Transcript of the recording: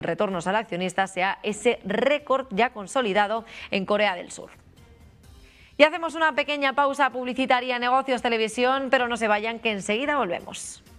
retornos al accionista sea ese récord ya consolidado en Corea del Sur. Y hacemos una pequeña pausa publicitaria en Negocios Televisión, pero no se vayan que enseguida volvemos.